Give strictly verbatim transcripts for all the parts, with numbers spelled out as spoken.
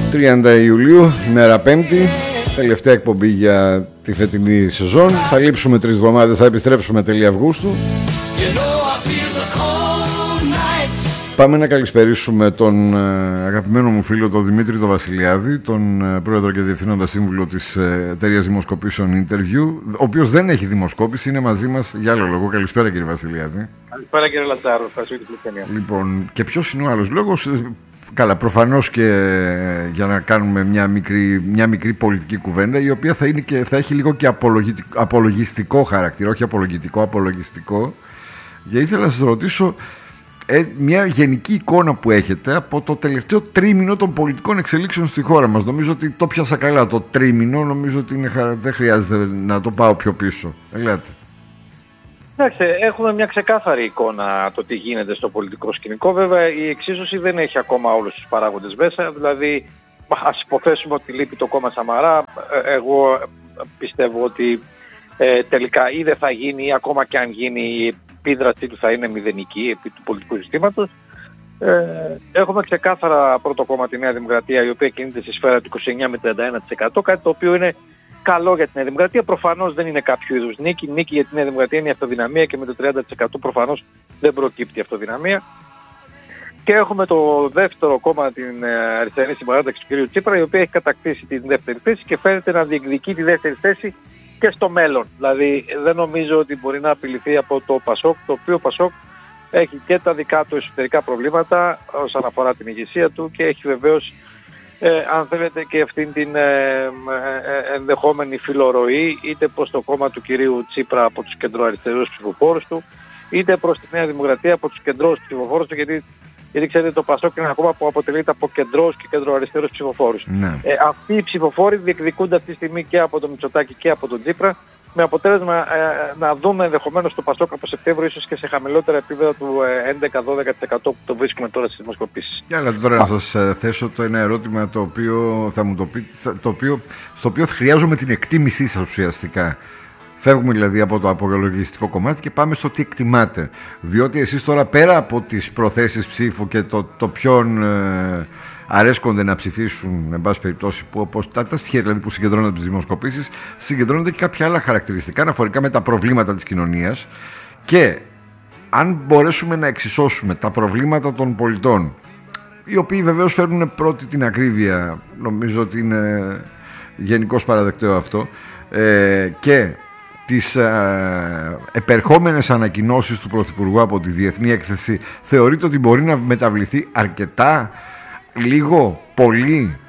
τριάντα Ιουλίου, ημέρα Πέμπτη, τελευταία εκπομπή για τη φετινή σεζόν. Θα λείψουμε τρεις εβδομάδες, θα επιστρέψουμε τέλη Αυγούστου. Πάμε να καλησπερίσουμε τον αγαπημένο μου φίλο, τον Δημήτρη τον Βασιλιάδη, τον πρόεδρο και διευθύνοντα σύμβουλο της εταιρείας δημοσκοπήσεων Interview, ο οποίος δεν έχει δημοσκόπηση, είναι μαζί μας για άλλο λόγο. Καλησπέρα, κύριε Βασιλιάδη. Καλησπέρα, κύριε Λατσάρο. Ευχαριστώ για την φιλοξενία. Λοιπόν, και ποιος είναι ο άλλος λόγος? Καλά, προφανώς και για να κάνουμε μια μικρή, μια μικρή πολιτική κουβέντα, η οποία θα, είναι και, θα έχει λίγο και απολογιστικό χαρακτήρα, όχι απολογητικό, απολογιστικό. Και ήθελα να σας ρωτήσω ε, μια γενική εικόνα που έχετε από το τελευταίο τρίμηνο των πολιτικών εξελίξεων στη χώρα μας. Νομίζω ότι το πιάσα καλά το τρίμηνο, νομίζω ότι είναι, δεν χρειάζεται να το πάω πιο πίσω. Ελάτε. Εντάξει, έχουμε μια ξεκάθαρη εικόνα το τι γίνεται στο πολιτικό σκηνικό. Βέβαια η εξίσωση δεν έχει ακόμα όλους τους παράγοντες μέσα. Δηλαδή, ας υποθέσουμε ότι λείπει το κόμμα Σαμαρά. Εγώ πιστεύω ότι ε, τελικά ή δεν θα γίνει, ή ακόμα και αν γίνει, η επίδρασή του θα είναι μηδενική επί του πολιτικού συστήματος. Ε, έχουμε ξεκάθαρα πρώτο κόμμα τη Νέα Δημοκρατία, η οποία κινείται στη σφαίρα του είκοσι εννέα με τριάντα ένα τοις εκατό, κάτι το οποίο είναι καλό για την Νέα Δημοκρατία. Προφανώς δεν είναι κάποιο είδους νίκη. Νίκη για την Νέα Δημοκρατία είναι η αυτοδυναμία και με το τριάντα τοις εκατό προφανώς δεν προκύπτει η αυτοδυναμία. Και έχουμε το δεύτερο κόμμα, την αριστερή συμπαράταξη του κ. Τσίπρα, η οποία έχει κατακτήσει την δεύτερη θέση και φαίνεται να διεκδικεί τη δεύτερη θέση και στο μέλλον. Δηλαδή δεν νομίζω ότι μπορεί να απειληθεί από το ΠΑΣΟΚ, το οποίο ΠΑΣΟΚ έχει και τα δικά του εσωτερικά προβλήματα όσον αφορά την ηγεσία του και έχει βεβαίως Ε, αν θέλετε και αυτήν την ε, ε, ενδεχόμενη φιλορροή είτε προς το κόμμα του κυρίου Τσίπρα από τους κεντροαριστερούς ψηφοφόρους του, είτε προς τη Νέα Δημοκρατία από τους κεντρώους ψηφοφόρους του, γιατί, γιατί ξέρετε το ΠΑΣΟΚ είναι ένα κόμμα που αποτελείται από κεντρώους και κεντροαριστερούς ψηφοφόρους. Ναι. Ε, αυτοί οι ψηφοφόροι διεκδικούνται αυτή τη στιγμή και από τον Μητσοτάκη και από τον Τσίπρα, με αποτέλεσμα ε, να δούμε ενδεχομένως το ΠΑΣΟΚ από Σεπτέμβριο ίσως και σε χαμηλότερα επίπεδα του έντεκα με δώδεκα τοις εκατό που το βρίσκουμε τώρα στις δημοσκοπήσεις. Για να τώρα να σας θέσω το ένα ερώτημα το οποίο θα μου το πει, το οποίο, στο οποίο χρειάζομαι την εκτίμησή σας ουσιαστικά. Φεύγουμε δηλαδή από το απολογιστικό κομμάτι και πάμε στο τι εκτιμάτε. Διότι εσείς τώρα πέρα από τις προθέσεις ψήφου και το, το ποιον ε, αρέσκονται να ψηφίσουν, εν πάση περιπτώσει, που όπως τα, τα στοιχεία δηλαδή που συγκεντρώνονται από τις δημοσκοπήσεις, συγκεντρώνονται και κάποια άλλα χαρακτηριστικά αναφορικά με τα προβλήματα της κοινωνίας. Και αν μπορέσουμε να εξισώσουμε τα προβλήματα των πολιτών, οι οποίοι βεβαίως φέρνουν πρώτη την ακρίβεια, νομίζω ότι είναι γενικώς παραδεκτό αυτό, ε, και τις ε, επερχόμενες ανακοινώσεις του Πρωθυπουργού από τη Διεθνή Έκθεση, θεωρείτε ότι μπορεί να μεταβληθεί αρκετά, λίγο, πολύ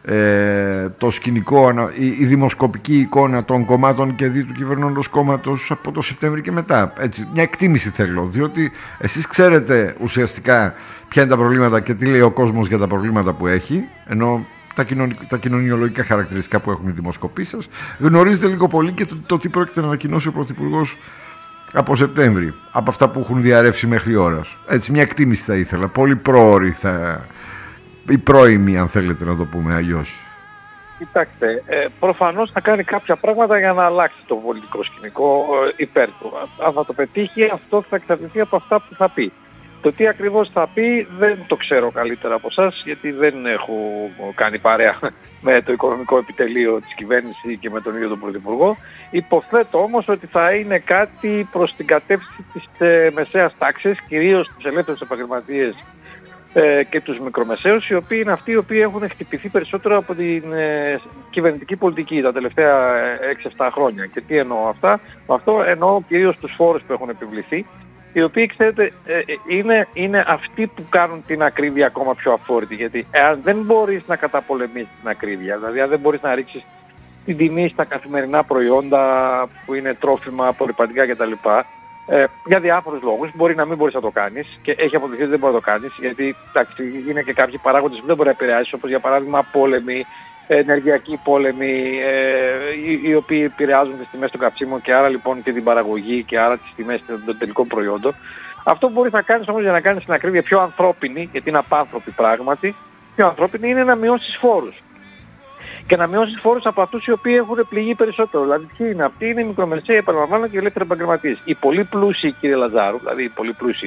ε, το σκηνικό, η, η δημοσκοπική εικόνα των κομμάτων και δι του κυβερνώντος κόμματος από το Σεπτέμβριο και μετά? Έτσι, μια εκτίμηση θέλω, διότι εσείς ξέρετε ουσιαστικά ποια είναι τα προβλήματα και τι λέει ο κόσμος για τα προβλήματα που έχει, ενώ τα, κοινωνι... τα κοινωνιολογικά χαρακτηριστικά που έχουν οι δημοσκοπήσεις σας. Γνωρίζετε λίγο πολύ και το, το τι πρόκειται να ανακοινώσει ο Πρωθυπουργός από Σεπτέμβρη, από αυτά που έχουν διαρρεύσει μέχρι ώρας. Έτσι, μια εκτίμηση θα ήθελα. Πολύ πρόωρη θα... η πρώιμη, αν θέλετε να το πούμε αλλιώς. Κοιτάξτε, ε, προφανώς θα κάνει κάποια πράγματα για να αλλάξει το πολιτικό σκηνικό ε, υπέρ του. Αν θα το πετύχει, αυτό θα εξαρτηθεί από αυτά που θα πει. Το τι ακριβώς θα πει δεν το ξέρω καλύτερα από εσάς, γιατί δεν έχω κάνει παρέα με το οικονομικό επιτελείο της κυβέρνησης και με τον ίδιο τον Πρωθυπουργό. Υποθέτω όμως ότι θα είναι κάτι προς την κατεύθυνση της ε, μεσαίας τάξης, κυρίως τους ελεύθερους επαγγελματίες ε, και τους μικρομεσαίους, οι οποίοι είναι αυτοί οι οποίοι έχουν χτυπηθεί περισσότερο από την ε, κυβερνητική πολιτική τα τελευταία έξι επτά χρόνια. Και τι εννοώ αυτά? Με αυτό εννοώ κυρίως τους φόρους που έχουν επιβληθεί, οι οποίοι, ξέρετε, είναι, είναι αυτοί που κάνουν την ακρίβεια ακόμα πιο αφόρητη. Γιατί εάν δεν μπορείς να καταπολεμήσεις την ακρίβεια, δηλαδή αν δεν μπορείς να ρίξεις την τιμή στα καθημερινά προϊόντα που είναι τρόφιμα, απορρυπαντικά κτλ. Ε, για διάφορους λόγους, μπορεί να μην μπορείς να το κάνεις και έχει αποδειχθεί ότι δεν μπορεί να το κάνεις, γιατί εντάξει, είναι και κάποιοι παράγοντες που δεν μπορεί να επηρεάσεις, όπως για παράδειγμα πόλεμοι, ενεργειακοί πόλεμοι, ε, οι, οι οποίοι επηρεάζουν τις τιμές των καυσίμων και άρα λοιπόν και την παραγωγή και άρα τις τιμές των τελικών προϊόντων. Αυτό που μπορείς να κάνεις όμως για να κάνεις την ακρίβεια πιο ανθρώπινη, γιατί είναι απάνθρωπη πράγματι, πιο ανθρώπινη είναι να μειώσεις φόρους. Και να μειώσεις φόρους από αυτούς οι οποίοι έχουν πληγεί περισσότερο. Δηλαδή, ποιοι είναι αυτοί? Είναι οι μικρομεσαίοι, επαναλαμβάνω, και οι ελεύθεροι επαγγελματίες. Οι πολύ πλούσιοι, κύριε Λαζάρου, δηλαδή οι πολύ πλούσιοι,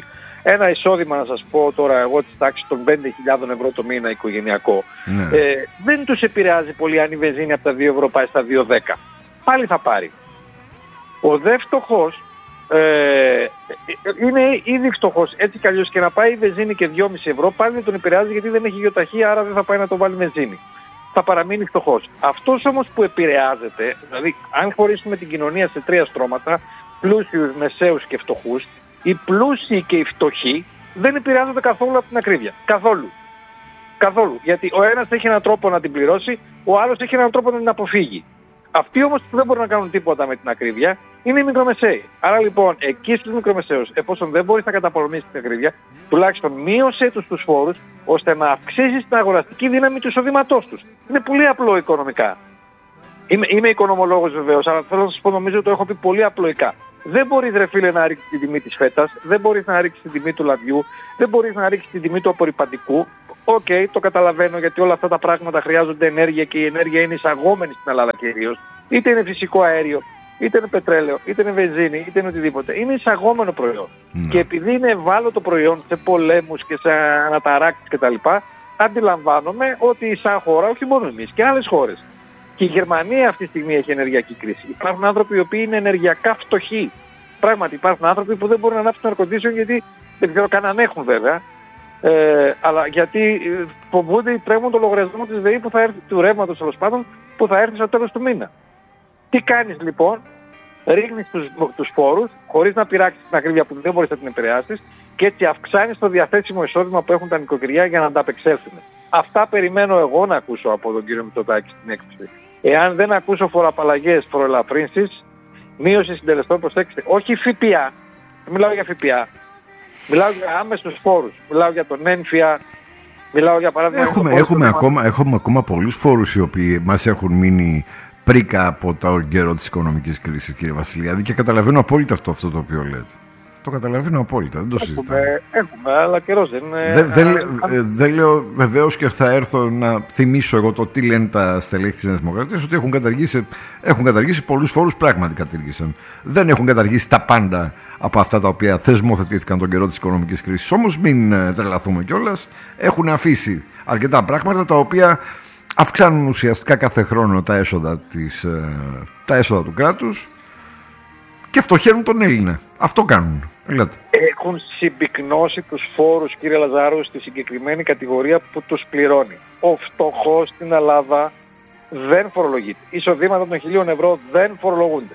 ένα εισόδημα, να σας πω τώρα εγώ, της τάξης των πέντε χιλιάδες ευρώ το μήνα οικογενειακό, ναι. ε, δεν τους επηρεάζει πολύ αν η βενζίνη από τα δύο ευρώ πάει στα δύο δέκα. Πάλι θα πάρει. Ο δε φτωχός ε, είναι ήδη φτωχός. Έτσι κι αλλιώς και να πάει η βενζίνη και δυόμισι ευρώ πάλι δεν τον επηρεάζει, γιατί δεν έχει γεωταχή, άρα δεν θα πάει να το βάλει βενζίνη. Θα παραμείνει φτωχός. Αυτός όμως που επηρεάζεται, δηλαδή αν χωρίσουμε την κοινωνία σε τρία στρώματα, πλούσιους, μεσαίους και φτωχούς, οι πλούσιοι και οι φτωχοί δεν επηρεάζονται καθόλου από την ακρίβεια. Καθόλου. Καθόλου. Γιατί ο ένας έχει έναν τρόπο να την πληρώσει, ο άλλος έχει έναν τρόπο να την αποφύγει. Αυτοί όμως που δεν μπορούν να κάνουν τίποτα με την ακρίβεια είναι οι μικρομεσαίοι. Άρα λοιπόν εκεί στους μικρομεσαίους, εφόσον δεν μπορείς να καταπολεμήσεις την ακρίβεια, τουλάχιστον μείωσέ τους τους φόρους ώστε να αυξήσεις την αγοραστική δύναμη του εισοδήματός τους. Είναι πολύ απλό οικονομικά. Είμαι, είμαι οικονομολόγος βεβαίως, αλλά θέλω να σας πω, νομίζω το έχω πει πολύ απλοϊκά. Δεν μπορείς ρε φίλε να ρίξεις την τιμή της φέτας, δεν μπορείς να ρίξεις την τιμή του λαδιού, δεν μπορείς να ρίξεις την τιμή του απορρυπαντικού. Οκ, okay, το καταλαβαίνω, γιατί όλα αυτά τα πράγματα χρειάζονται ενέργεια και η ενέργεια είναι εισαγόμενη στην Ελλάδα κυρίως. Είτε είναι φυσικό αέριο, είτε είναι πετρέλαιο, είτε είναι βενζίνη, είτε είναι οτιδήποτε. Είναι εισαγόμενο προϊόν. Mm. Και επειδή είναι ευάλωτο προϊόν σε πολέμους και σε αναταράξεις κτλ., αντιλαμβάνομαι ότι σαν χώρα, όχι μόνο εμείς και άλλες χώρες. Και η Γερμανία αυτή τη στιγμή έχει ενεργειακή κρίση. Υπάρχουν άνθρωποι οι οποίοι είναι ενεργειακά φτωχοί. Πράγματι υπάρχουν άνθρωποι που δεν μπορούν να ανάψουν το air condition, γιατί δεν ξέρω καν αν έχουν βέβαια. Ε, αλλά γιατί φοβούνται ή τρέμουν το λογαριασμό της ΔΕΗ που θα έρθει, του ρεύματος τέλος πάντων, που θα έρθει στο τέλος του μήνα. Τι κάνεις λοιπόν? Ρίχνεις τους, τους φόρους χωρίς να πειράξεις την ακρίβεια που δεν μπορείς να την επηρεάσεις και έτσι αυξάνεις το διαθέσιμο εισόδημα που έχουν τα νοικοκυριά για να ανταπεξέλθουν. Αυτά περιμένω εγώ να ακούσω από τον κύριο Μητσοτάκη στην έκθεση. Εάν δεν ακούσω φοροαπαλλαγές, φοροελαφρύνσεις, μείωση συντελεστών, προσέξτε, όχι ΦΠΑ, δεν μιλάω για ΦΠΑ, μιλάω για άμεσους φόρους, μιλάω για τον ένφια, μιλάω για παράδειγμα... Έχουμε, έχουμε, ακόμα, έχουμε ακόμα πολλούς φόρους οι οποίοι μας έχουν μείνει πρίκα από τον καιρό της οικονομικής κρίσης, κύριε Βασιλιάδη, και καταλαβαίνω απόλυτα αυτό, αυτό το οποίο λέτε. Το καταλαβαίνω απόλυτα, δεν το συζητάω. Έχουμε, έχουμε, αλλά καιρός δεν είναι... Δεν, δεν, δεν, δεν λέω βεβαίως, και θα έρθω να θυμίσω εγώ το τι λένε τα στελέχη της Νέας Δημοκρατίας, ότι έχουν καταργήσει, έχουν καταργήσει πολλούς φόρους, πράγματι κατήργησαν. Δεν έχουν καταργήσει τα πάντα από αυτά τα οποία θεσμοθετήθηκαν τον καιρό της οικονομικής κρίσης. Όμως μην τρελαθούμε κιόλας, έχουν αφήσει αρκετά πράγματα τα οποία αυξάνουν ουσιαστικά κάθε χρόνο τα έσοδα, της, τα έσοδα του κράτους και φτωχαίνουν τον Έλληνα. Αυτό κάνουν. Λέτε. Έχουν συμπυκνώσει τους φόρους, κύριε Λαζάρου, στη συγκεκριμένη κατηγορία που τους πληρώνει. Ο φτωχός στην Ελλάδα δεν φορολογείται. Εισοδήματα των χιλίων ευρώ δεν φορολογούνται.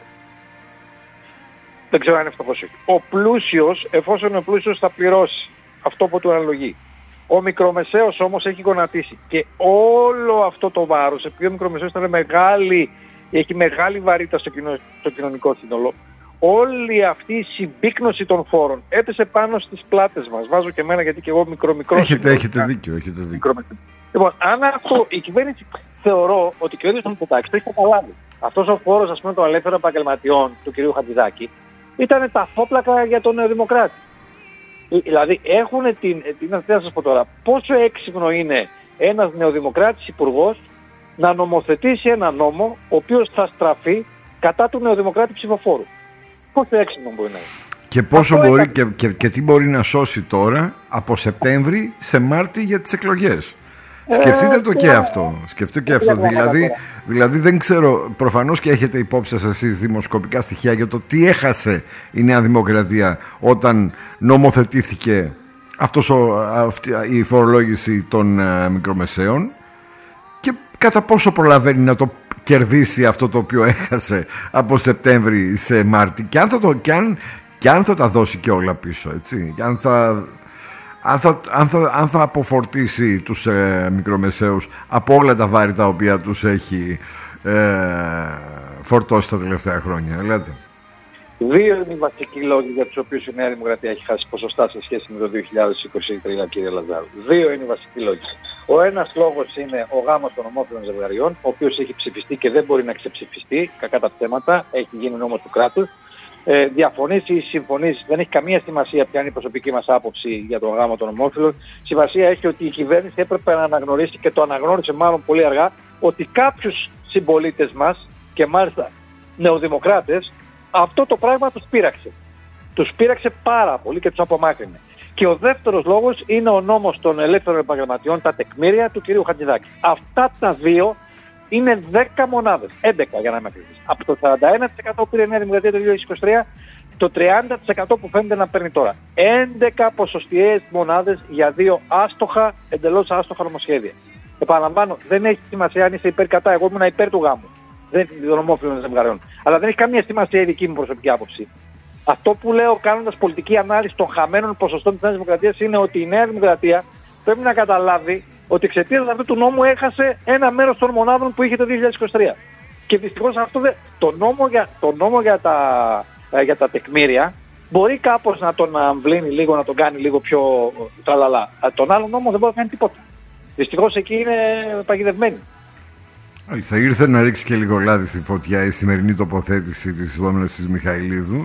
Δεν ξέρω αν είναι φτωχός. Ο πλούσιος, εφόσον ο πλούσιος θα πληρώσει αυτό που του αναλογεί. Ο μικρομεσαίος όμως έχει γονατίσει. Και όλο αυτό το βάρος, επειδή ο μικρομεσαίος ήταν μεγάλη, έχει μεγάλη βαρύτητα στο, κοινο, στο κοινωνικό σύνολο, όλη αυτή η συμπύκνωση των φόρων έπεσε πάνω στις πλάτες μας. Βάζω και εμένα, γιατί και εγώ μικρό μικρό. Έχετε, έχετε δίκιο, έχετε δίκιο. Λοιπόν, αν αυτό η κυβέρνηση, θεωρώ ότι η κυβέρνηση των Μητσοτάκη το έχει καταλάβει. Αυτός ο φόρος, ας πούμε, των ελεύθερων επαγγελματιών του κ. Χατζηδάκη ήταν τα φόπλακα για τον Νεοδημοκράτη. Δηλαδή έχουν την, τι να σας πω τώρα, πόσο έξυπνο είναι ένας νεοδημοκράτης υπουργός να νομοθετήσει ένα νόμο ο οποίος θα στραφεί κατά του νεοδημοκράτη ψηφοφόρου. Πόσο έξυπνο μπορεί να είναι. Και πόσο Αυτό μπορεί και, και, και τι μπορεί να σώσει τώρα από Σεπτέμβρη σε Μάρτι για τις εκλογές. Ε, Σκεφτείτε το και, και αυτό. Σκεφτείτε και αυτό. Δηλαδή, δηλαδή δεν ξέρω, προφανώς και έχετε υπόψη σας εσείς δημοσκοπικά στοιχεία για το τι έχασε η Νέα Δημοκρατία όταν νομοθετήθηκε αυτός ο, αυτή, η φορολόγηση των uh, μικρομεσαίων, και κατά πόσο προλαβαίνει να το κερδίσει αυτό το οποίο έχασε από Σεπτέμβρη σε Μάρτι, και αν θα, το, και αν, και αν θα τα δώσει και όλα πίσω, έτσι, και αν θα... Αν θα, αν, θα, αν θα αποφορτήσει τους ε, μικρομεσαίους από όλα τα βάρη τα οποία τους έχει ε, φορτώσει τα τελευταία χρόνια, λέτε. Δύο είναι οι βασικοί λόγοι για τους οποίους η Νέα Δημοκρατία έχει χάσει ποσοστά σε σχέση με το δύο χιλιάδες είκοσι τρία, κύριε Λαζάρου. Δύο είναι οι βασικοί λόγοι. Ο ένας λόγος είναι ο γάμος των ομόφυλων ζευγαριών, ο οποίος έχει ψηφιστεί και δεν μπορεί να ξεψηφιστεί, κακά τα ψέματα, έχει γίνει νόμος του κράτους. Ε, διαφωνείς ή συμφωνείς, δεν έχει καμία σημασία ποια είναι η προσωπική μας άποψη για τον γάμο των ομόφυλων. Σημασία έχει ότι η κυβέρνηση έπρεπε να αναγνωρίσει, και το αναγνώρισε μάλλον πολύ αργά, ότι κάποιους συμπολίτες μας, και μάλιστα νεοδημοκράτες, αυτό το πράγμα τους πείραξε. Τους πείραξε πάρα πολύ και τους απομάκρυνε. Και ο δεύτερος λόγος είναι ο νόμος των ελεύθερων επαγγελματιών, τα τεκμήρια του κυρίου Χατζηδάκη. Αυτά τα δύο είναι δέκα μονάδες, έντεκα για να είμαι ακριβής. Από το σαράντα ένα τοις εκατό που πήρε η Νέα Δημοκρατία το δύο χιλιάδες είκοσι τρία, το τριάντα τοις εκατό που φαίνεται να παίρνει τώρα. έντεκα ποσοστιαίες μονάδες για δύο άστοχα, εντελώς άστοχα νομοσχέδια. Επαναλαμβάνω, δεν έχει σημασία αν είσαι υπέρ κατά. Εγώ ήμουν υπέρ του γάμου. Δεν των ομόφυλων ζευγαριών. Αλλά δεν έχει καμία σημασία η δική μου προσωπική άποψη. Αυτό που λέω κάνοντας πολιτική ανάλυση των χαμένων ποσοστών της Νέας Δημοκρατίας είναι ότι η Νέα Δημοκρατία πρέπει να καταλάβει ότι εξαιτίας αυτού του νόμου έχασε ένα μέρος των μονάδων που είχε το δύο χιλιάδες είκοσι τρία. Και δυστυχώς αυτό δεν... το νόμο, για... το νόμο για, τα... για τα τεκμήρια μπορεί κάπως να τον αμβλύνει λίγο, να τον κάνει λίγο πιο τραλαλά. Τον άλλο νόμο δεν μπορεί να κάνει τίποτα. Δυστυχώς εκεί είναι παγιδευμένοι. Θα ήρθε να ρίξει και λίγο λάδι στη φωτιά η σημερινή τοποθέτηση της Δόμνας της Μιχαηλίδου,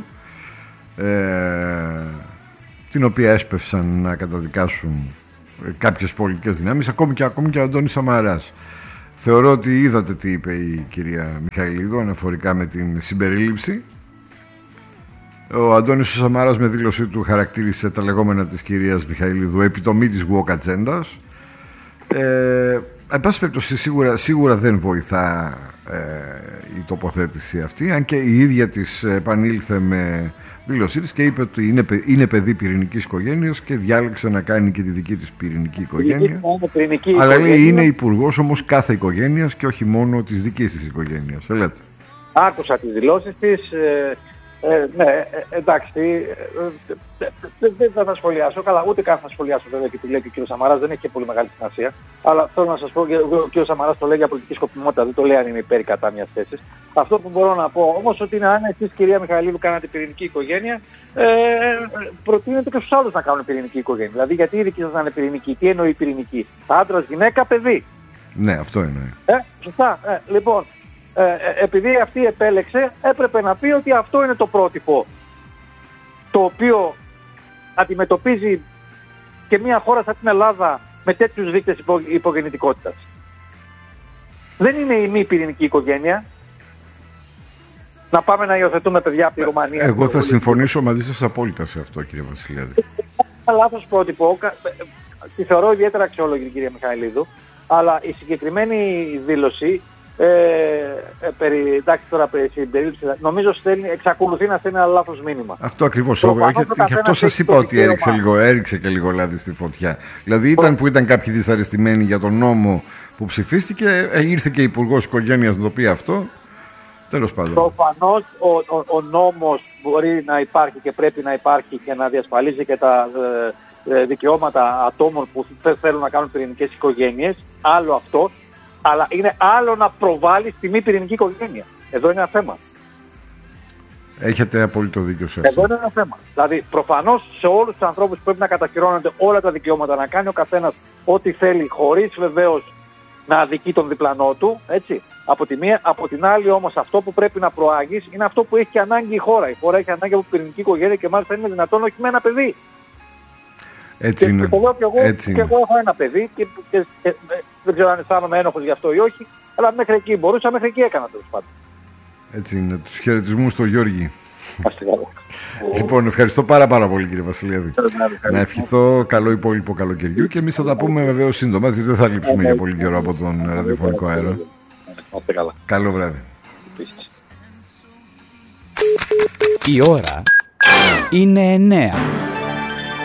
ε, την οποία έσπευσαν να καταδικάσουν κάποιες πολιτικές δυνάμεις, ακόμη και, ακόμη και ο Αντώνης Σαμαράς. Θεωρώ ότι είδατε τι είπε η κυρία Μιχαηλίδου αναφορικά με την συμπερίληψη. Ο Αντώνης Σαμαράς με δήλωσή του χαρακτήρισε τα λεγόμενα της κυρίας Μιχαηλίδου επιτομή της woke ατζέντας. Ε, εν πάση περιπτώσει, σίγουρα, σίγουρα δεν βοηθά ε, η τοποθέτηση αυτή, αν και η ίδια της επανήλθε με δήλωσή της και είπε ότι είναι, είναι παιδί πυρηνικής οικογένειας και διάλεξε να κάνει και τη δική της πυρηνική οικογένεια. Πυρηνική αλλά οικογένεια. λέει είναι υπουργός όμως κάθε οικογένειας και όχι μόνο της δικής της οικογένειας. Ελέτε. Άκουσα τις δηλώσεις της. Ε, ε, ναι, ε, εντάξει, δεν ε, ε, ε, θα τα σχολιάσω. Καλά, ούτε καν θα σχολιάσω βέβαια και τη λέει και ο κ. Σαμαράς, δεν έχει και πολύ μεγάλη σημασία. Αλλά θέλω να σας πω, ο κ. Σαμαράς το λέει για πολιτική σκοπιμότητα, δεν το λέει αν είναι υπέρ ή κατά μιας θέσης. Αυτό που μπορώ να πω όμως ότι είναι αν εσείς, κυρία Μιχαηλίδου, κάνατε πυρηνική οικογένεια, ε, προτείνετε και στους άλλους να κάνουν πυρηνική οικογένεια. Δηλαδή, γιατί η δική σας να είναι πυρηνική, τι εννοεί πυρηνική? Άντρας, γυναίκα, παιδί. Ναι, αυτό εννοεί. Ε, σωστά. Ε, λοιπόν. Ε, επειδή αυτή επέλεξε, έπρεπε να πει ότι αυτό είναι το πρότυπο το οποίο αντιμετωπίζει και μια χώρα σαν την Ελλάδα με τέτοιους δείκτες υπο, υπογεννητικότητας. Δεν είναι η μη πυρηνική οικογένεια. Να πάμε να υιοθετούμε παιδιά από τη Ρουμανία. Εγώ θα συμφωνήσω μαζί σας απόλυτα σε αυτό, κύριε Βασιλιάδη. Ένα λάθος πρότυπο, τη θεωρώ ιδιαίτερα αξιόλογη την κυρία Μιχαηλίδου, αλλά η συγκεκριμένη δήλωση Ε, ε, περί, εντάξει τώρα περί συμπερίληψη, νομίζω στέλνει, εξακολουθεί να στέλνει ένα λάθος μήνυμα. Αυτό ακριβώς. Γι' αυτό σας είπα ότι έριξε, λίγο, έριξε και λίγο λάδι στη φωτιά. Δηλαδή ήταν που ήταν κάποιοι δυσαρεστημένοι για τον νόμο που ψηφίστηκε, ε, ήρθε και υπουργός οικογένειας να το πει αυτό. Τέλος πάντων. Προφανώς ο, ο, ο νόμος μπορεί να υπάρχει και πρέπει να υπάρχει και να διασφαλίζει και τα ε, ε, δικαιώματα ατόμων που θέλουν να κάνουν πυρηνικές οικογένειες. Άλλο αυτό. Αλλά είναι άλλο να προβάλλει τη μη πυρηνική οικογένεια. Εδώ είναι ένα θέμα. Έχετε απολύτω δίκιο σε αυτό. Εδώ είναι ένα θέμα. Δηλαδή, προφανώς σε όλους τους ανθρώπους πρέπει να κατακυρώνονται όλα τα δικαιώματα, να κάνει ο καθένας ό,τι θέλει, χωρίς βεβαίως να αδικεί τον διπλανό του. Έτσι. Από τη μία, από την άλλη όμως αυτό που πρέπει να προάγεις είναι αυτό που έχει και ανάγκη η χώρα. Η χώρα έχει ανάγκη από πυρηνική οικογένεια και μάλιστα είναι δυνατόν όχι με ένα παιδί. Έτσι και, είναι. Και, εγώ, και, εγώ, Έτσι και εγώ έχω ένα παιδί και, και, και, και δεν ξέρω αν αισθάνομαι ένοχος γι' αυτό ή όχι, αλλά μέχρι εκεί μπορούσα, μέχρι εκεί έκανα τέλος πάντων. Έτσι είναι. Τους χαιρετισμούς στο Γιώργη. Αστυγάλα. Λοιπόν, ευχαριστώ πάρα πάρα πολύ, κύριε Βασιλιάδη. Να ευχηθώ καλό υπόλοιπο καλοκαιριού και εμείς θα τα πούμε βεβαίως σύντομα, διότι δεν θα λείψουμε για πολύ καιρό από τον ραδιοφωνικό αέρα. Καλό βράδυ. Η ώρα είναι εννέα.